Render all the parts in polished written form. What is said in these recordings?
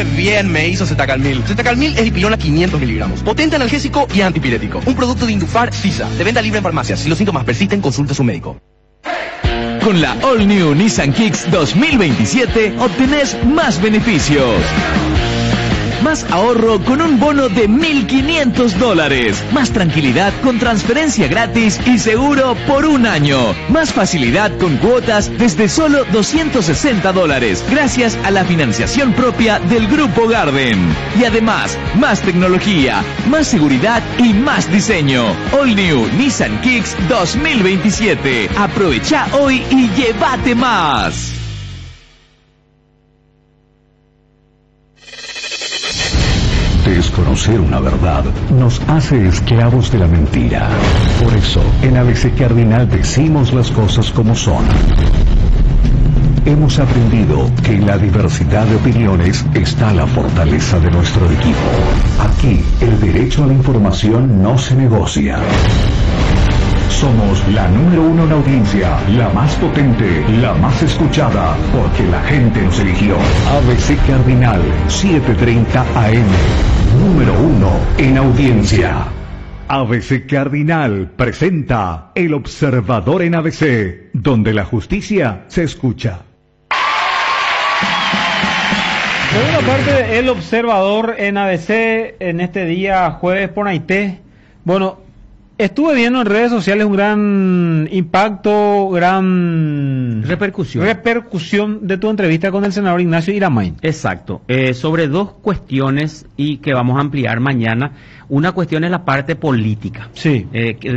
bien me hizo Zetacalmil. Zetacalmil es dipirona 500 miligramos. Potente analgésico y antipirético. Un producto de Indufar Sisa. De venta libre en farmacias. Si los síntomas persisten, consulte a su médico. Con la All New Nissan Kicks 2027 obtenés más beneficios. Más ahorro con un bono de $1.500. Más tranquilidad con transferencia gratis y seguro por un año. Más facilidad con cuotas desde solo $260. Gracias a la financiación propia del Grupo Garden. Y además, más tecnología, más seguridad y más diseño. All New Nissan Kicks 2027. Aprovecha hoy y llévate más. Desconocer una verdad nos hace esclavos de la mentira. Por eso, en ABC Cardinal decimos las cosas como son. Hemos aprendido que en la diversidad de opiniones está la fortaleza de nuestro equipo. Aquí, el derecho a la información no se negocia. Somos la número 1 en audiencia, la más potente, la más escuchada, porque la gente nos eligió. ABC Cardinal, 7:30 AM, número 1 en audiencia. ABC Cardinal presenta El Observador en ABC, donde la justicia se escucha. Segunda parte de El Observador en ABC, en este día jueves por Naité. Bueno, estuve viendo en redes sociales un gran impacto, gran repercusión de tu entrevista con el senador Ignacio Iramain. Exacto, sobre dos cuestiones y que vamos a ampliar mañana. Una cuestión es la parte política, sí,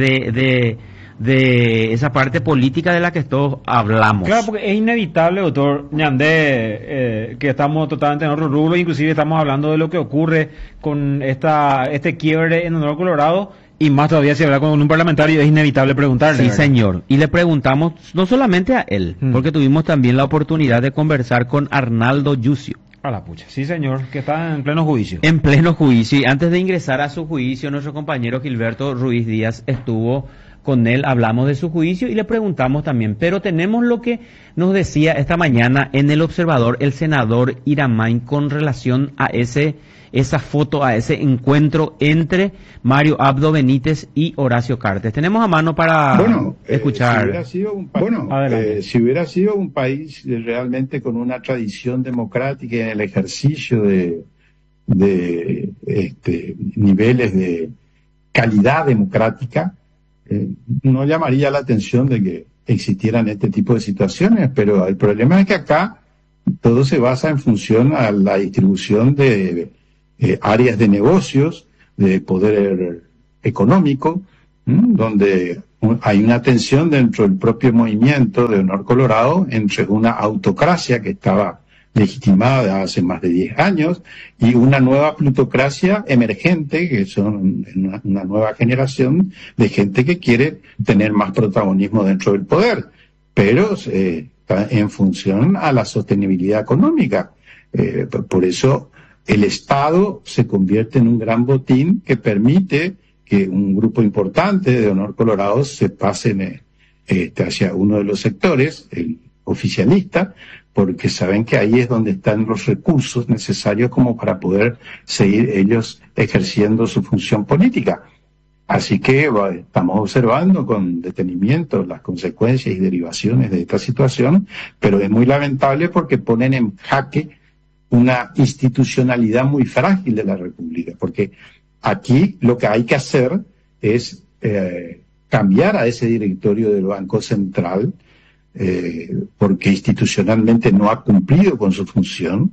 de esa parte política de la que todos hablamos. Claro, porque es inevitable, doctor Ñandé, que estamos totalmente en otro rubro, inclusive estamos hablando de lo que ocurre con este quiebre en Honor Colorado. Y más todavía si habla con un parlamentario, es inevitable preguntarle. Sí, ¿verdad? señor. Y le preguntamos no solamente a él, porque tuvimos también la oportunidad de conversar con Arnaldo Yucio. A la pucha. Sí, señor, que está en pleno juicio. En pleno juicio. Y antes de ingresar a su juicio, nuestro compañero Gilberto Ruiz Díaz estuvo con él, hablamos de su juicio y le preguntamos también. Pero tenemos lo que nos decía esta mañana en El Observador el senador Iramain con relación a esa foto, a ese encuentro entre Mario Abdo Benítez y Horacio Cartes. Tenemos a mano para escuchar. Si hubiera sido un país realmente con una tradición democrática en el ejercicio de niveles de calidad democrática, no llamaría la atención de que existieran este tipo de situaciones, pero el problema es que acá todo se basa en función a la distribución de áreas de negocios, de poder económico, donde hay una tensión dentro del propio movimiento de Honor Colorado entre una autocracia que estaba legitimada hace más de 10 años y una nueva plutocracia emergente, que son una nueva generación de gente que quiere tener más protagonismo dentro del poder, pero en función a la sostenibilidad económica. Por eso el Estado se convierte en un gran botín que permite que un grupo importante de Honor Colorado se pasen hacia uno de los sectores, el oficialista, porque saben que ahí es donde están los recursos necesarios como para poder seguir ellos ejerciendo su función política. Así que estamos observando con detenimiento las consecuencias y derivaciones de esta situación, pero es muy lamentable porque ponen en jaque una institucionalidad muy frágil de la República, porque aquí lo que hay que hacer es cambiar a ese directorio del Banco Central, porque institucionalmente no ha cumplido con su función.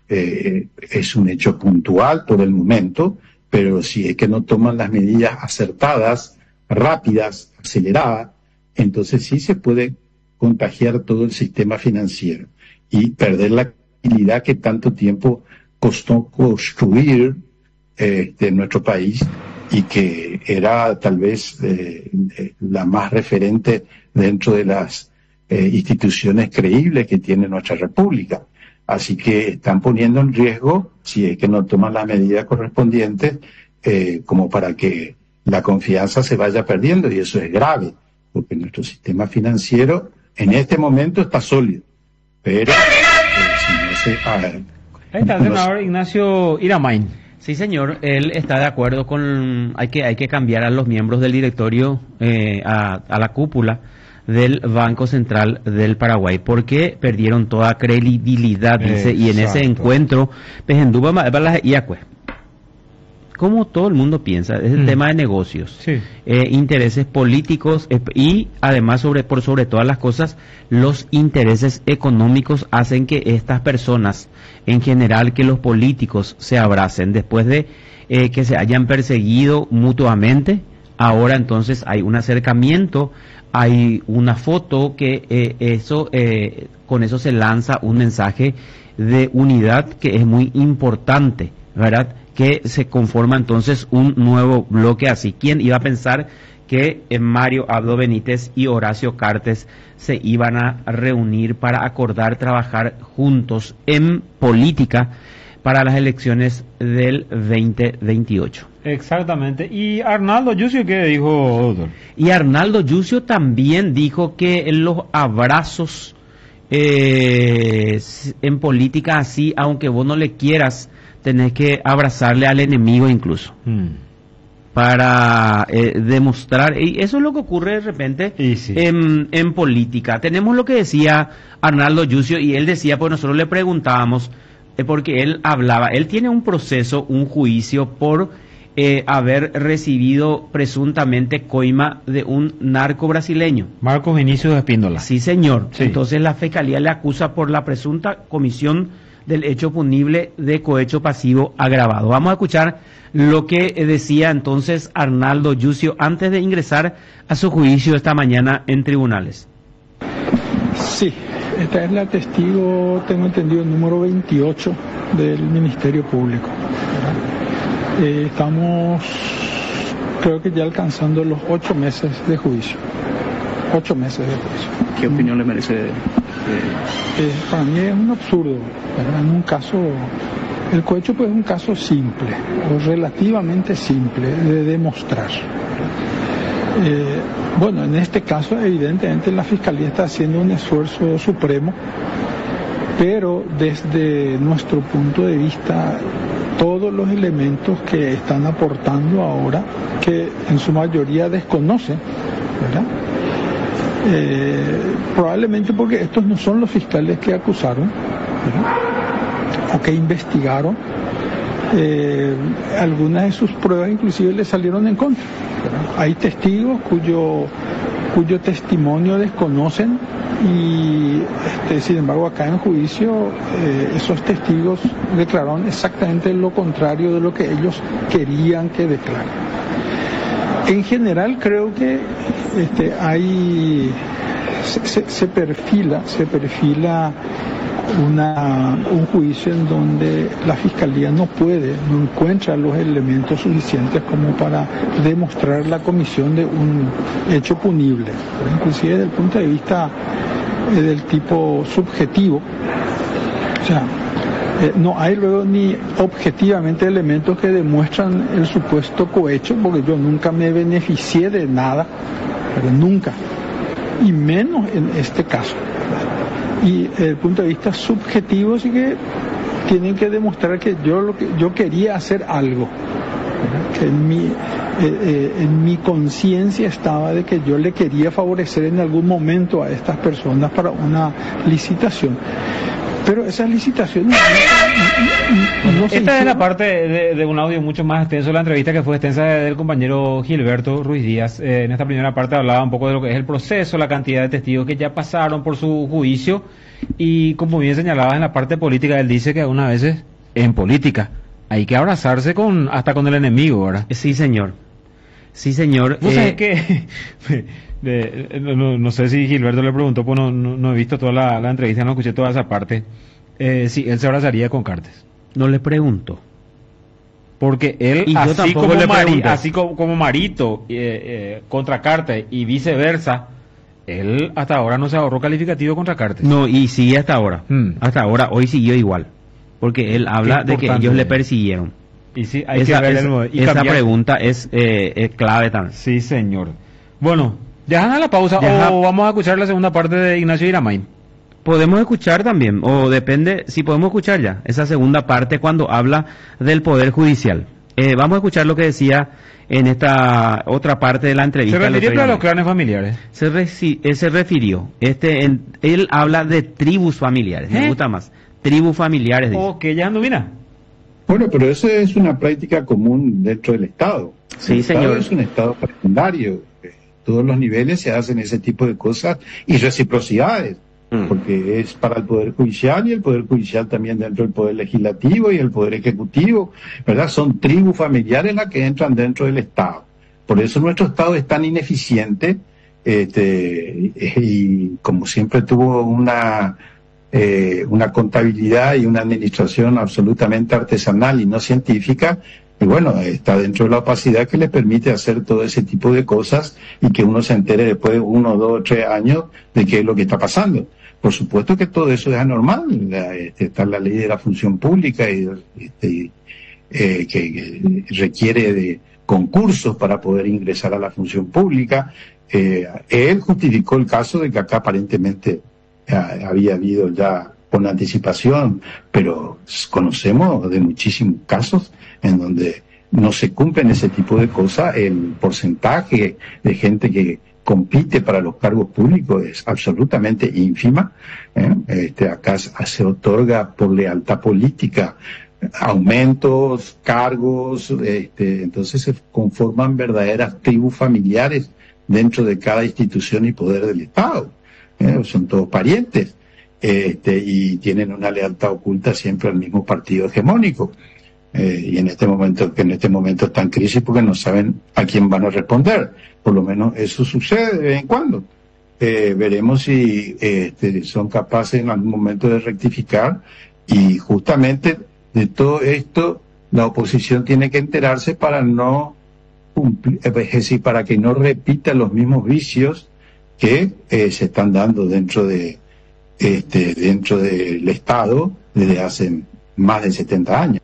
Es un hecho puntual por el momento, pero si es que no toman las medidas acertadas, rápidas, aceleradas, entonces sí se puede contagiar todo el sistema financiero y perder la tranquilidad que tanto tiempo costó construir en nuestro país y que era tal vez la más referente dentro de las instituciones creíbles que tiene nuestra República. Así que están poniendo en riesgo, si es que no toman las medidas correspondientes, como para que la confianza se vaya perdiendo, y eso es grave, porque nuestro sistema financiero en este momento está sólido, pero si no se Ahí está el senador Ignacio Iramain. Sí, señor, él está de acuerdo con hay que cambiar a los miembros del directorio, a la cúpula del Banco Central del Paraguay, porque perdieron toda credibilidad, dice, y en ese encuentro, como todo el mundo piensa, es el tema de negocios, Sí. Intereses políticos y además por sobre todas las cosas, los intereses económicos hacen que estas personas, en general, que los políticos se abracen después de que se hayan perseguido mutuamente. Ahora entonces hay un acercamiento, hay una foto que con eso se lanza un mensaje de unidad que es muy importante, ¿verdad? Que se conforma entonces un nuevo bloque así. ¿Quién iba a pensar que Mario Abdo Benítez y Horacio Cartes se iban a reunir para acordar trabajar juntos en política para las elecciones del 2028? Exactamente. ¿Y Arnaldo Yucio qué dijo, doctor? Y Arnaldo Yucio también dijo que los abrazos en política así, aunque vos no le quieras, tenés que abrazarle al enemigo incluso. Para demostrar, y eso es lo que ocurre de repente Sí. en política. Tenemos lo que decía Arnaldo Yucio, y él decía, pues nosotros le preguntábamos, porque él hablaba, él tiene un proceso, un juicio por haber recibido presuntamente coima de un narco brasileño. Marcos Vinicius Espíndola. Sí, señor. Sí. Entonces la Fiscalía le acusa por la presunta comisión del hecho punible de cohecho pasivo agravado. Vamos a escuchar lo que decía entonces Arnaldo Yucio antes de ingresar a su juicio esta mañana en tribunales. Sí, esta es la testigo, tengo entendido, número 28 del Ministerio Público. Estamos, creo que ya alcanzando los 8 meses de juicio. 8 meses de juicio. ¿Qué opinión le merece? Para mí es un absurdo, ¿verdad? En un caso, el cohecho pues es un caso simple, o relativamente simple de demostrar. Bueno, en este caso evidentemente la Fiscalía está haciendo un esfuerzo supremo, pero desde nuestro punto de vista, todos los elementos que están aportando ahora, que en su mayoría desconocen, ¿verdad? Probablemente porque estos no son los fiscales que acusaron, ¿verdad? O que investigaron. Algunas de sus pruebas inclusive le salieron en contra, ¿verdad? Hay testigos cuyo testimonio desconocen y sin embargo acá en juicio esos testigos declararon exactamente lo contrario de lo que ellos querían que declaren. En general creo que se perfila un juicio en donde la Fiscalía no encuentra los elementos suficientes como para demostrar la comisión de un hecho punible, inclusive desde el punto de vista del tipo subjetivo. O sea, no hay luego ni objetivamente elementos que demuestran el supuesto cohecho, porque yo nunca me beneficié de nada, pero nunca, y menos en este caso. Y desde el punto de vista subjetivo sí que tienen que demostrar que yo quería hacer algo, ¿verdad? Que en mi conciencia estaba de que yo le quería favorecer en algún momento a estas personas para una licitación. Pero esas licitaciones no se Esta es hicieron. la parte de un audio mucho más extenso, la entrevista que fue extensa del compañero Gilberto Ruiz Díaz. En esta primera parte hablaba un poco de lo que es el proceso, la cantidad de testigos que ya pasaron por su juicio, y como bien señalaba en la parte política, él dice que algunas veces en política hay que abrazarse hasta con el enemigo, ¿verdad? Sí, señor. Sí, señor. ¿Vos sabés que no sé si Gilberto le preguntó, pues no he visto toda la entrevista, no escuché toda esa parte. Sí, él se abrazaría con Cartes. No le pregunto. Porque él, Y yo así tampoco como, le pregunté. así como Marito contra Cartes y viceversa, él hasta ahora no se ahorró calificativo contra Cartes. No, y sigue hasta ahora. Hasta ahora, hoy siguió igual. Porque él habla de que importante. ellos le persiguieron. Y sí, hay que ver esa pregunta es clave también. Sí, señor. Bueno, ¿ya van a la pausa Ya. o vamos a escuchar la segunda parte de Ignacio Iramain? podemos escuchar también, o depende, si podemos escuchar ya, esa segunda parte cuando habla del Poder Judicial. Vamos a escuchar lo que decía en esta otra parte de la entrevista. ¿Se refirió a los clanes familiares? Se refirió. Él habla de tribus familiares, me gusta más. Tribus familiares. Dice. Ok, ya Anduvina. Bueno, pero eso es una práctica común dentro del Estado. Sí, el señor. Estado es un Estado paritario. Todos los niveles se hacen ese tipo de cosas y reciprocidades, porque es para el Poder Judicial y el Poder Judicial también dentro del Poder Legislativo y el Poder Ejecutivo, ¿verdad? Son tribus familiares las que entran dentro del Estado. Por eso nuestro Estado es tan ineficiente y como siempre tuvo una contabilidad y una administración absolutamente artesanal y no científica, y bueno, está dentro de la opacidad que le permite hacer todo ese tipo de cosas y que uno se entere después de 1, 2, 3 años de qué es lo que está pasando. Por supuesto que todo eso es anormal. Está la ley de la función pública que requiere de concursos para poder ingresar a la función pública. Él justificó el caso de que acá aparentemente había habido ya con anticipación, pero conocemos de muchísimos casos en donde no se cumplen ese tipo de cosas. El porcentaje de gente que compite para los cargos públicos es absolutamente ínfima. Acá se otorga por lealtad política aumentos, cargos, entonces se conforman verdaderas tribus familiares dentro de cada institución y poder del Estado. Son todos parientes. Y tienen una lealtad oculta siempre al mismo partido hegemónico, y en este momento está en crisis porque no saben a quién van a responder. Por lo menos eso sucede de vez en cuando. Veremos si son capaces en algún momento de rectificar, y justamente de todo esto la oposición tiene que enterarse para no cumplir, es decir, para que no repita los mismos vicios que se están dando dentro del Estado desde hace más de 70 años.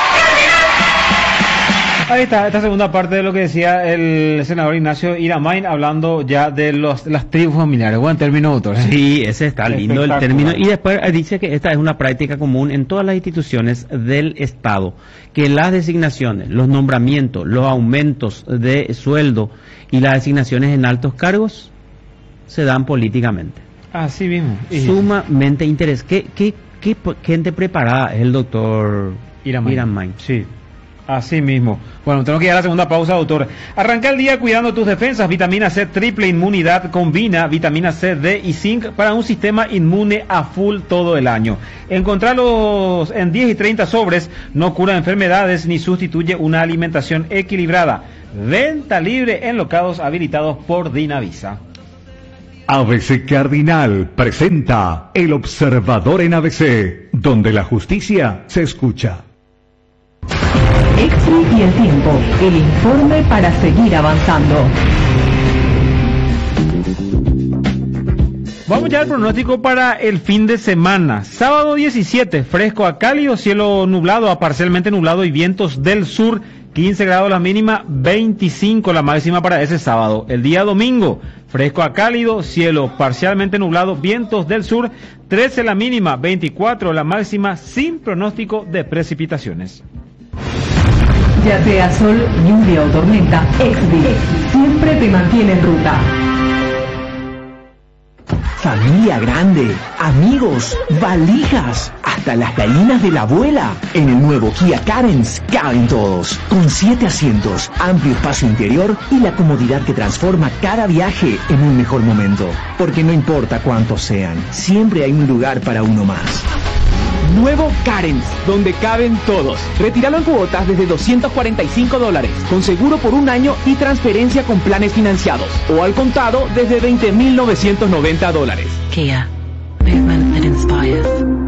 Ahí está, esta segunda parte de lo que decía el senador Ignacio Iramain, hablando ya de las tribus familiares. Buen término, doctor. Sí, ese está lindo el término. Y después dice que esta es una práctica común en todas las instituciones del Estado, que las designaciones, los nombramientos, los aumentos de sueldo y las designaciones en altos cargos se dan políticamente. Así mismo. Sumamente interés. ¿Qué gente preparada es el doctor Iramain? Sí. Así mismo. Bueno, tengo que ir a la segunda pausa, doctor. Arranca el día cuidando tus defensas. Vitamina C triple inmunidad combina vitamina C, D y zinc para un sistema inmune a full todo el año. Encontrarlos en 10 y 30 sobres. No cura enfermedades ni sustituye una alimentación equilibrada. Venta libre en locados habilitados por Dinavisa. ABC Cardinal presenta El Observador en ABC, donde la justicia se escucha. Exri y el tiempo, el informe para seguir avanzando. Vamos ya al pronóstico para el fin de semana. Sábado 17, fresco a cálido, cielo nublado a parcialmente nublado y vientos del sur. 15 grados la mínima, 25 la máxima para ese sábado. El día domingo, fresco a cálido, cielo parcialmente nublado, vientos del sur, 13 la mínima, 24 la máxima, sin pronóstico de precipitaciones. Ya sea sol, lluvia o tormenta, Exri siempre te mantiene en ruta. Familia grande, amigos, valijas, hasta las gallinas de la abuela. En el nuevo Kia Carens caben todos, con 7 asientos, amplio espacio interior y la comodidad que transforma cada viaje en un mejor momento. Porque no importa cuántos sean, siempre hay un lugar para uno más. Nuevo Carens, donde caben todos. Retíralo en cuotas desde $245, con seguro por 1 año y transferencia con planes financiados. O al contado desde $20,990. Kia, movement that inspires.